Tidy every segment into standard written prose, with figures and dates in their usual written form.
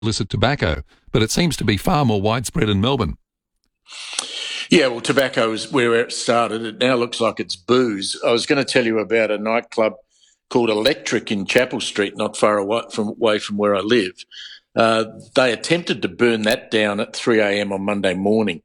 illicit tobacco, but it seems to be far more widespread in Melbourne. Yeah, well, tobacco is where it started. It now looks like it's booze. I was going to tell you about a nightclub called Electric in Chapel Street, not far away from where I live. They attempted to burn that down at 3 a.m. on Monday morning.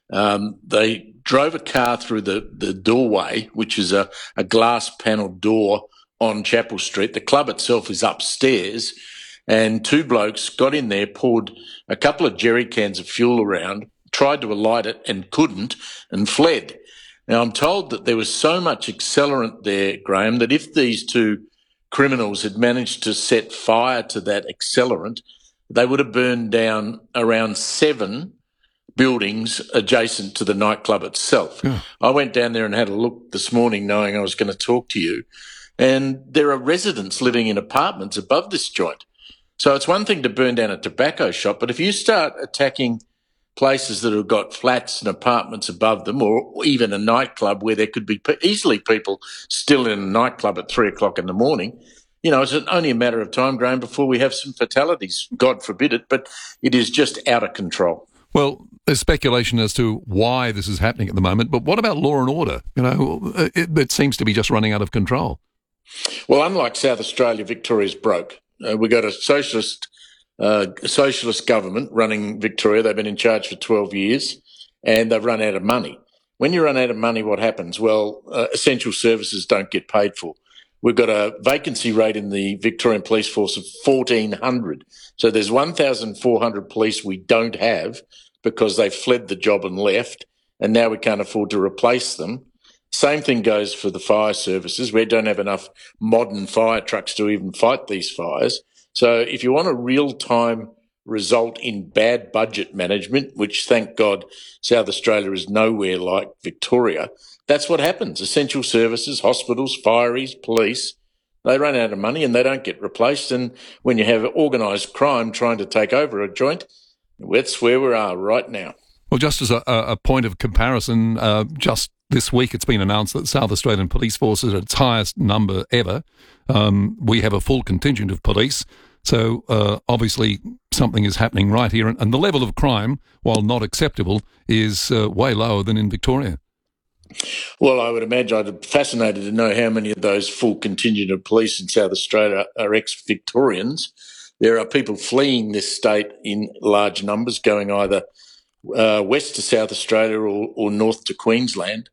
They drove a car through the doorway, which is a glass panelled door on Chapel Street. The club itself is upstairs, and two blokes got in there, poured a couple of jerry cans of fuel around, tried to alight it and couldn't, and fled. Now, I'm told that there was so much accelerant there, Graham, that if these two criminals had managed to set fire to that accelerant, they would have burned down around 7 buildings adjacent to the nightclub itself. Yeah. I went down there and had a look this morning knowing I was going to talk to you, and there are residents living in apartments above this joint. So it's one thing to burn down a tobacco shop, but if you start attacking places that have got flats and apartments above them, or even a nightclub where there could be easily people still in a nightclub at 3 o'clock in the morning, you know, it's only a matter of time, Graham, before we have some fatalities. God forbid it, but it is just out of control. Well, there's speculation as to why this is happening at the moment, but what about law and order? You know, it seems to be just running out of control. Well, unlike South Australia, Victoria's broke. We've got a socialist government running Victoria. They've been in charge for 12 years and they've run out of money. When you run out of money, what happens? Well, essential services don't get paid for. We've got a vacancy rate in the Victorian Police Force of 1,400. So there's 1,400 police we don't have because they fled the job and left, and now we can't afford to replace them. Same thing goes for the fire services. We don't have enough modern fire trucks to even fight these fires. So if you want a real-time result in bad budget management, which, thank God, South Australia is nowhere like Victoria, that's what happens. Essential services, hospitals, fireys, police, they run out of money and they don't get replaced. And when you have organised crime trying to take over a joint, that's where we are right now. Well, just as a point of comparison, just this week it's been announced that South Australian Police Force is at its highest number ever. We have a full contingent of police. So obviously something is happening right here. And the level of crime, while not acceptable, is way lower than in Victoria. Well, I would imagine I'd be fascinated to know how many of those full contingent of police in South Australia are ex-Victorians. There are people fleeing this state in large numbers, going either west to South Australia or north to Queensland.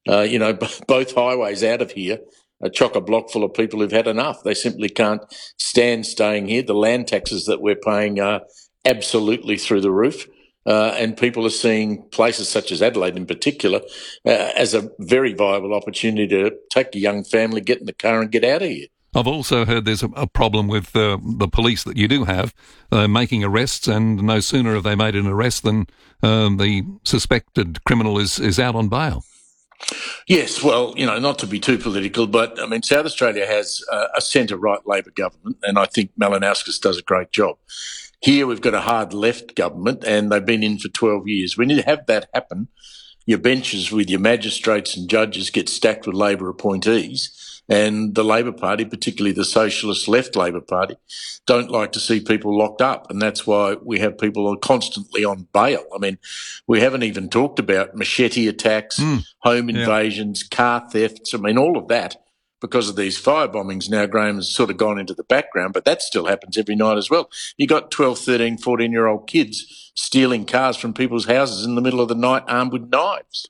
Both highways out of here are chock-a-block full of people who've had enough. They simply can't stand staying here. The land taxes that we're paying are absolutely through the roof. And people are seeing places such as Adelaide in particular as a very viable opportunity to take a young family, get in the car and get out of here. I've also heard there's a problem with the police that you do have making arrests, and no sooner have they made an arrest than the suspected criminal is out on bail. Yes, well, not to be too political, but, I mean, South Australia has a centre-right Labor government, and I think Malinauskas does a great job. Here we've got a hard left government and they've been in for 12 years. When you have that happen, your benches with your magistrates and judges get stacked with Labor appointees, and the Labor Party, particularly the Socialist Left Labor Party, don't like to see people locked up, and that's why we have people constantly on bail. I mean, we haven't even talked about machete attacks, home invasions, car thefts, I mean, all of that. Because of these fire bombings now, Graham, has sort of gone into the background, but that still happens every night as well. You got 12, 13, 14-year-old kids stealing cars from people's houses in the middle of the night armed with knives.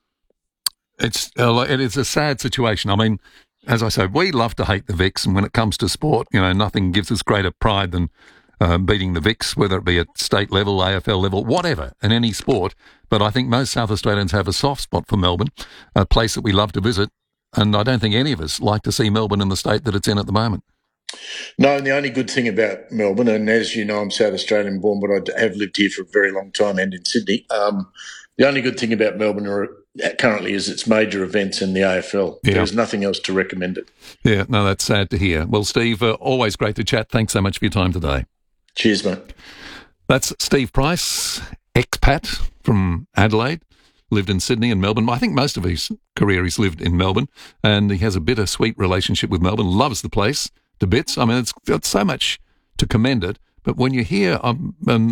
It is a sad situation. I mean, as I said, we love to hate the Vics, and when it comes to sport, nothing gives us greater pride than beating the Vics, whether it be at state level, AFL level, whatever, in any sport. But I think most South Australians have a soft spot for Melbourne, a place that we love to visit. And I don't think any of us like to see Melbourne in the state that it's in at the moment. No, and the only good thing about Melbourne, and as you know, I'm South Australian born, but I have lived here for a very long time and in Sydney. The only good thing about Melbourne currently is its major events in the AFL. Yeah. There's nothing else to recommend it. Yeah, no, that's sad to hear. Well, Steve, always great to chat. Thanks so much for your time today. Cheers, mate. That's Steve Price, expat from Adelaide. Lived in Sydney and Melbourne. I think most of his career he's lived in Melbourne, and he has a bittersweet relationship with Melbourne, loves the place to bits. I mean, it's got so much to commend it, But when you hear